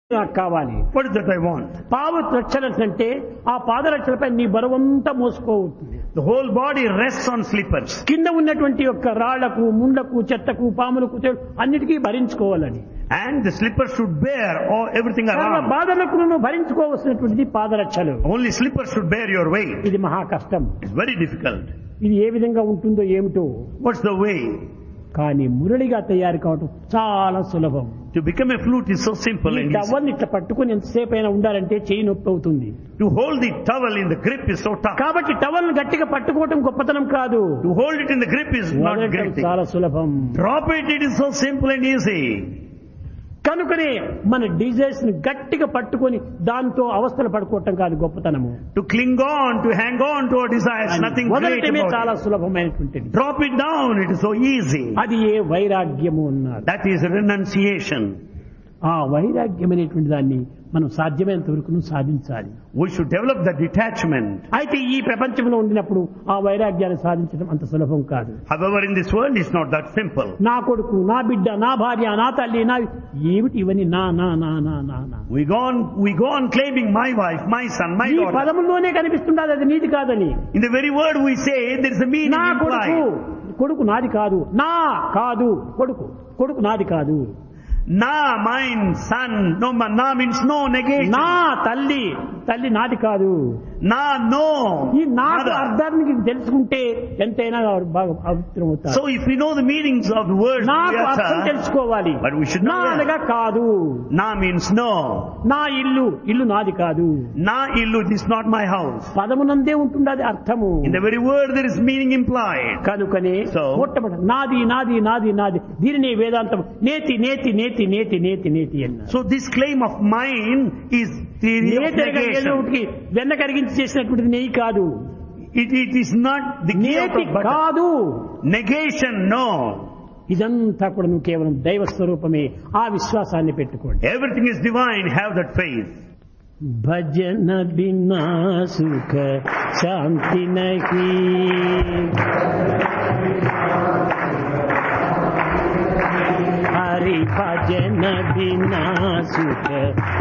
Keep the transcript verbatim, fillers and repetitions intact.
నాకు కావాలి. What is that I want? పాద రక్షణ అంటే ఆ పాదరక్షలపై నీ బరువంతా మోసుకోవుతుంది. The whole body rests on slippers. కింద ఉన్నటువంటి యొక్క రాళ్లకు, ముండకు, చెత్తకు, పాములకు అన్నిటికీ భరించుకోవాలని. And the slippers should bear all everything around. బాధలకు భరించుకోవాల్సినటువంటిది పాదరక్షలు. Only slippers should bear your weight. ఇది మహా కష్టం. It's very difficult. ఇది ఏ విధంగా ఉంటుందో ఏమిటో. What's the way? కానీ మురళిగా తయారు కావటం చాలా సులభం. To become a flute is so simple and easy. Towel ఇట్లా పట్టుకుని ఎంతసేపు అయినా ఉండాలంటే చేయి నొప్పి అవుతుంది. To hold the towel in the grip is so tough. కాబట్టి టవల్ గట్టిగా పట్టుకోవటం గొప్పతనం కాదు. To hold it in the grip is not great thing. చాలా సులభం. Drop it, it is so simple and easy. కనుకనే మన డిజైర్స్ ని గట్టిగా పట్టుకొని దాంతో అవస్థలు పడుకోవటం కాదు గొప్పతనము. To cling on, to hang on to our desires, nothing great about చాలా it. సులభమైనటువంటిది. Drop it down, it is so easy. అది ఏ వైరాగ్యము అన్నారు. That is renunciation. ఆ వైరాగ్యం అనేటువంటి దాన్ని మనం సాధ్యమైనంత వరకు సాధించాలి. We should develop the detachment. అయితే ఈ ప్రపంచంలో ఉండినప్పుడు ఆ వైరాగ్యాన్ని సాధించడం అంత సులభం కాదు. However, in this world it's not that simple. నా కొడుకు, నా బిడ్డ, నా భార్య, నా తల్లి, నా ఏమిటి ఇవన్నీ నా నా నా నా నా నా We go on, we go on claiming my wife, my son, my ఈ daughter. పదములోనే కనిపిస్తుండదు అది నీది కాదని. In the very word we say there is a meaning నా కొడుకు, implied. కొడుకు నాది కాదు, నా కాదు, కొడుకు కొడుకు నాది కాదు. Na, mine, son. No, na means no, negation. నా తల్లి, తల్లి నాది కాదు. Na, no. ఈ నాకు Mother. అర్థానికి తెలుసుకుంటే ఎంతైనా బాగా పవిత్రం అవుతారు. So if we know the meanings of the words we నాకు అర్థం utter, తెలుసుకోవాలి. but we should నా know అనగా that. కాదు. Na means no. నా ఇల్లు, ఇల్లు నాది కాదు. Na illu, this is not my house. పదమునందే ఉంటుండది అర్థము. In the very word there is meaning implied. కనుకనే So, మొట్టమొదటి నాది నాది నాది నాది దీనినే వేదాంతం నేతి నేతి నేతి నేతి నేతి నేతి అన్న. So this claim of mine is theory of నేతి అనగా ఏదో negation. ఒకటి వెన్న కరిగించి చేసినటువంటిది నెయ్యి కాదు. It, it is not the key out నేతి of butter. కాదు. Negation, no. ఇదంతా కూడా నువ్వు కేవలం దైవ స్వరూపమే. ఆ విశ్వాసాన్ని పెట్టుకోండి. Everything is divine, have that faith. భజన బినా సుఖ శాంతి నహీ, హరి భజన బినా సుఖ